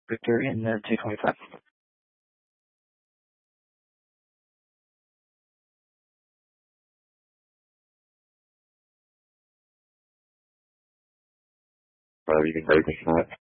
Victor in the 225. You can break this tonight.